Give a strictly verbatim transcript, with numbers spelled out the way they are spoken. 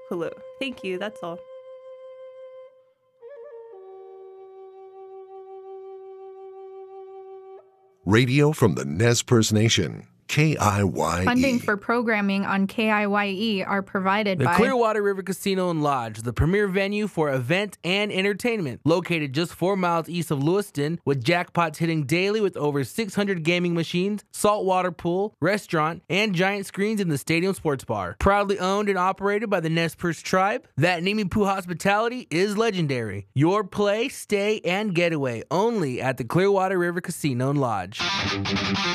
Hello. Thank you. That's all. Radio from the Nez Perce Nation, K I Y E. Funding for programming on K I Y E are provided The by Clearwater River Casino and Lodge, the premier venue for event and entertainment. Located just four miles east of Lewiston, with jackpots hitting daily with over six hundred gaming machines, saltwater pool, restaurant, and giant screens in the stadium sports bar. Proudly owned and operated by the Nez Perce tribe, that Nimi Poo hospitality is legendary. Your play, stay, and getaway only at the Clearwater River Casino and Lodge.